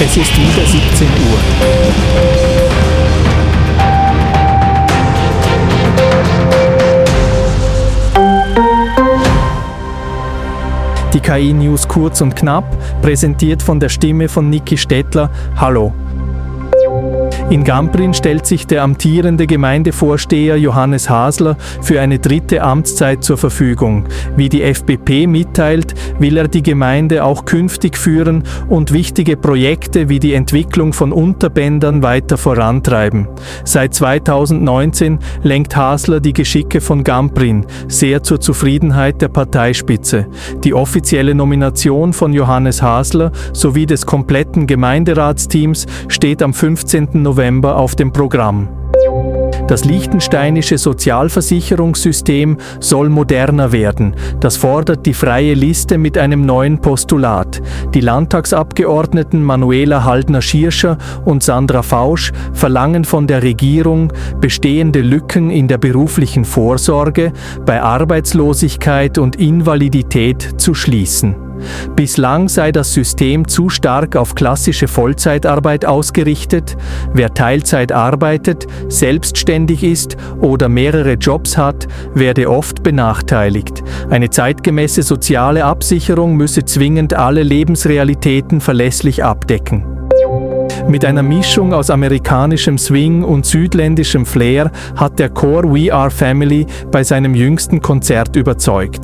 Es ist wieder 17 Uhr. Die KI-News kurz und knapp, präsentiert von der Stimme von Niki Stettler. Hallo. In Gamprin stellt sich der amtierende Gemeindevorsteher Johannes Hasler für eine 3. Amtszeit zur Verfügung. Wie die FPP mitteilt, will er die Gemeinde auch künftig führen und wichtige Projekte wie die Entwicklung von Unterbändern weiter vorantreiben. Seit 2019 lenkt Hasler die Geschicke von Gamprin, sehr zur Zufriedenheit der Parteispitze. Die offizielle Nomination von Johannes Hasler sowie des kompletten Gemeinderatsteams steht am 15. November auf dem Programm. Das liechtensteinische Sozialversicherungssystem soll moderner werden. Das fordert die Freie Liste mit einem neuen Postulat. Die Landtagsabgeordneten Manuela Haldner-Schierscher und Sandra Fausch verlangen von der Regierung, bestehende Lücken in der beruflichen Vorsorge, bei Arbeitslosigkeit und Invalidität zu schließen. Bislang sei das System zu stark auf klassische Vollzeitarbeit ausgerichtet. Wer Teilzeit arbeitet, selbstständig ist oder mehrere Jobs hat, werde oft benachteiligt. Eine zeitgemäße soziale Absicherung müsse zwingend alle Lebensrealitäten verlässlich abdecken. Mit einer Mischung aus amerikanischem Swing und südländischem Flair hat der Chor We Are Family bei seinem jüngsten Konzert überzeugt.